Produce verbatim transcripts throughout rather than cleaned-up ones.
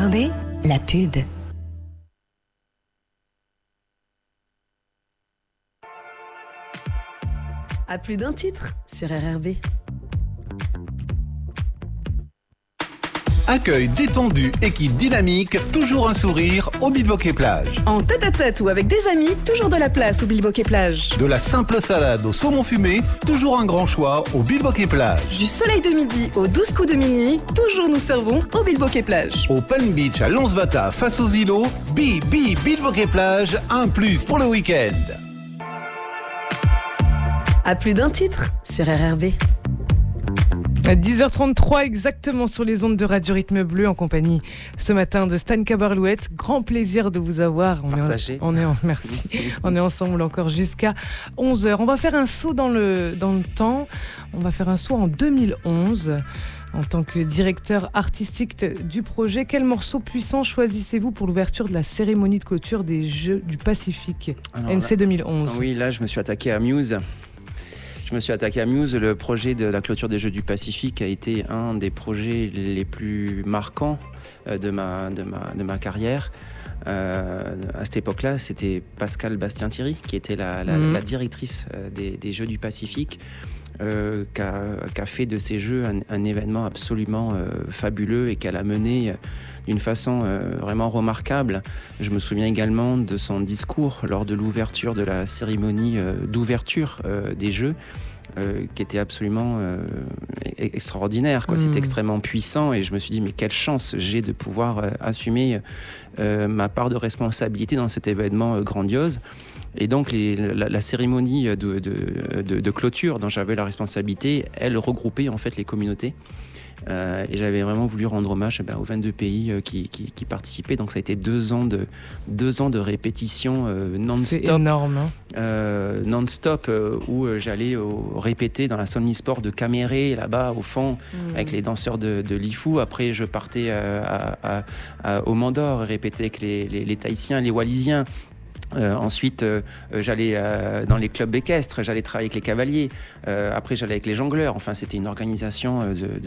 R R B, la pub. À plus d'un titre sur R R B. Accueil détendu, équipe dynamique, toujours un sourire au Bilboquet Plage. En tête-à-tête ou avec des amis, toujours de la place au Bilboquet Plage. De la simple salade au saumon fumé, toujours un grand choix au Bilboquet Plage. Du soleil de midi aux douze coups de minuit, toujours nous servons au Bilboquet Plage. Au Palm Beach à Lansvata face aux îlots, Bi Bi Bilboquet Plage, un plus pour le week-end. À plus d'un titre sur R R B. À dix heures trente-trois exactement sur les ondes de Radio Rythme Bleu en compagnie ce matin de Stan Cabarlouette. Grand plaisir de vous avoir. On Partagé. Est en, on est en, merci. On est ensemble encore jusqu'à onze heures. On va faire un saut dans le, dans le temps. On va faire un saut en deux mille onze. En tant que directeur artistique du projet, quel morceau puissant choisissez-vous pour l'ouverture de la cérémonie de clôture des Jeux du Pacifique Alors N C là, deux mille onze? Oui, là je me suis attaqué à Muse. Je me suis attaqué à Muse. Le projet de la clôture des Jeux du Pacifique a été un des projets les plus marquants de ma, de ma, de ma carrière. Euh, à cette époque-là, c'était Pascal Bastien-Thierry qui était la, la, mmh. la directrice des, des Jeux du Pacifique, euh, qui, a, qui a fait de ces Jeux un, un événement absolument euh, fabuleux et qu'elle a mené d'une façon euh, vraiment remarquable. Je me souviens également de son discours lors de l'ouverture de la cérémonie euh, d'ouverture euh, des Jeux, euh, qui était absolument euh, extraordinaire, quoi. Mmh. C'était extrêmement puissant et je me suis dit mais quelle chance j'ai de pouvoir euh, assumer euh, ma part de responsabilité dans cet événement euh, grandiose. Et donc les, la, la cérémonie de, de, de, de clôture dont j'avais la responsabilité, elle regroupait en fait les communautés. Euh, et j'avais vraiment voulu rendre hommage eh ben, aux vingt-deux pays euh, qui, qui, qui participaient. Donc ça a été deux ans de, deux ans de répétition euh, non-stop. C'est énorme. Hein. Euh, non-stop euh, où euh, j'allais au, répéter dans la salle omnisport de Caméré, là-bas au fond, mmh. avec les danseurs de, de l'I F U. Après, je partais euh, à, à, à, au Mandor, répéter avec les, les, les Tahitiens, les Wallisiens. Euh, ensuite, euh, j'allais euh, dans les clubs équestres, j'allais travailler avec les cavaliers. Euh, après, j'allais avec les jongleurs. Enfin, c'était une organisation de, de,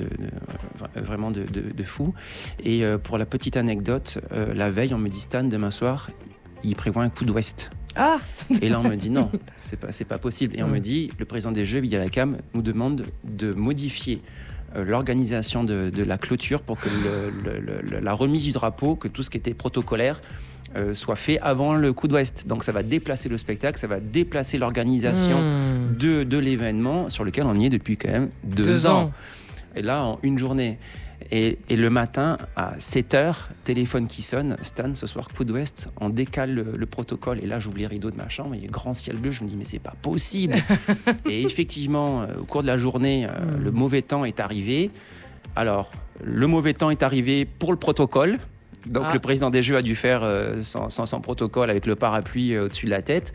de, vraiment de, de, de fou. Et euh, pour la petite anecdote, euh, la veille, on me dit Stan, demain soir, il prévoit un coup d'ouest. Ah. Et là, on me dit non, c'est pas, c'est pas possible. Et on mmh. me dit, le président des Jeux, Villa Lacam, nous demande de modifier euh, l'organisation de, de la clôture pour que le, le, le, la remise du drapeau, que tout ce qui était protocolaire, Euh, soit fait avant le coup d'ouest. Donc ça va déplacer le spectacle, ça va déplacer l'organisation mmh. de, de l'événement sur lequel on y est depuis quand même deux, deux ans. ans. Et là, en une journée. Et, et le matin, à sept heures, téléphone qui sonne, Stan, ce soir, coup d'ouest, on décale le, le protocole. Et là, j'ouvre les rideaux de ma chambre, il y a grand ciel bleu, je me dis, mais c'est pas possible. Et effectivement, euh, au cours de la journée, euh, mmh. le mauvais temps est arrivé. Alors, le mauvais temps est arrivé pour le protocole. Donc ah. le président des Jeux a dû faire euh, son, son, son protocole avec le parapluie euh, au-dessus de la tête.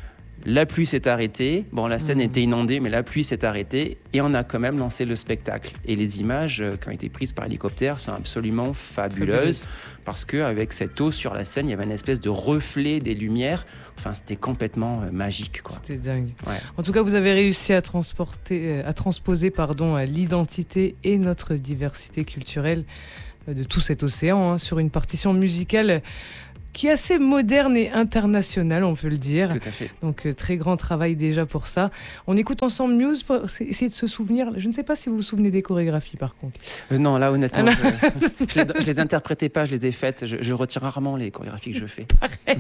La pluie s'est arrêtée. Bon, la scène mmh. était inondée, mais la pluie s'est arrêtée. Et on a quand même lancé le spectacle. Et les images euh, qui ont été prises par hélicoptère sont absolument fabuleuses. Fabuleuse. Parce qu'avec cette eau sur la scène, il y avait une espèce de reflet des lumières. Enfin, c'était complètement euh, magique, quoi. C'était dingue. Ouais. En tout cas, vous avez réussi à, transporter, à transposer pardon, l'identité et notre diversité culturelle de tout cet océan, hein, sur une partition musicale qui est assez moderne et internationale, on peut le dire. Tout à fait. Donc, euh, très grand travail déjà pour ça. On écoute ensemble Muse pour essayer de se souvenir. Je ne sais pas si vous vous souvenez des chorégraphies, par contre. Euh, non, là, honnêtement, ah, je, je, les, je les interprétais pas, je les ai faites. Je, je retire rarement les chorégraphies que je fais. Pareil.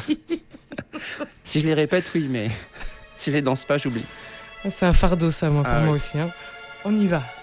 Si je les répète, oui, mais si je les danse pas, j'oublie. C'est un fardeau, ça, moi, pour ah, moi oui. aussi. Hein. On y va.